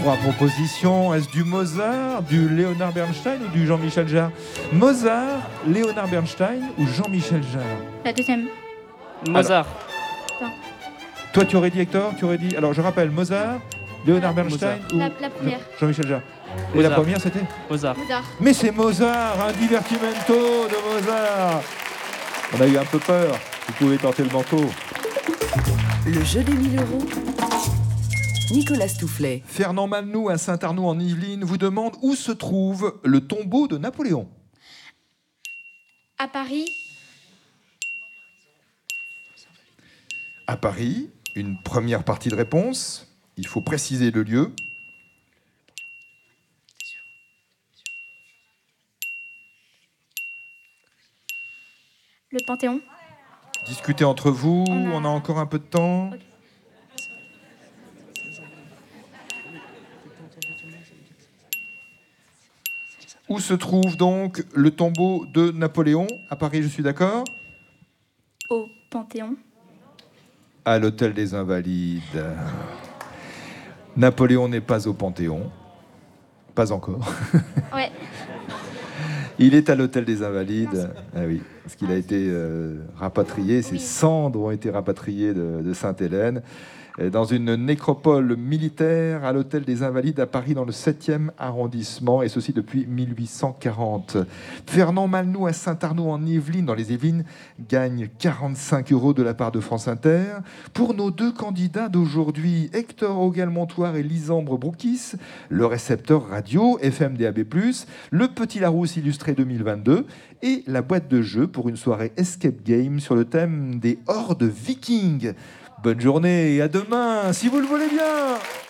3 propositions. Est-ce du Mozart, du Léonard Bernstein ou du Jean-Michel Jarre? Mozart, Léonard Bernstein ou Jean-Michel Jarre? La deuxième. Mozart. Toi, tu aurais dit, Hector, tu aurais dit... Alors, je rappelle, Mozart, Léonard Bernstein ou La première. Jean-Michel Jarre. Et Mozart. la première, c'était Mozart. Mozart. Mais c'est Mozart, un divertimento de Mozart. On a eu un peu peur. Vous pouvez tenter le manteau. Le jeu des 1000 euros. Nicolas Stoufflet. Fernand Malnoux à Saint-Arnoux en Yvelines vous demande où se trouve le tombeau de Napoléon. À Paris. À Paris, une première partie de réponse. Il faut préciser le lieu. Le Panthéon. Discutez entre vous, on a encore un peu de temps. Ok. Où se trouve donc le tombeau de Napoléon? À Paris, je suis d'accord. Au Panthéon. À l'hôtel des Invalides. Napoléon n'est pas au Panthéon. Pas encore. Ouais. Il est à l'hôtel des Invalides. Ah oui, parce qu'il a été rapatrié. Ses Oui. cendres ont été rapatriées de Sainte-Hélène dans une nécropole militaire à l'hôtel des Invalides à Paris dans le 7e arrondissement, et ceci depuis 1840. Fernand Malnoux à Saint-Arnoux en Yvelines, dans les Yvelines, gagne 45 € de la part de France Inter. Pour nos deux candidats d'aujourd'hui, Hector Auguel-Montoire et Lisambre Broukis, le récepteur radio FM DAB+, le Petit Larousse illustré 2022 et la boîte de jeu pour une soirée escape game sur le thème des hordes vikings. Bonne journée et à demain, si vous le voulez bien.